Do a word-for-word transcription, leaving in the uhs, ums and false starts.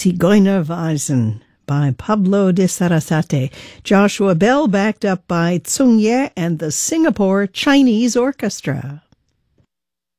Zigeunerweisen by Pablo de Sarasate. Joshua Bell backed up by Tsung Ye and the Singapore Chinese Orchestra.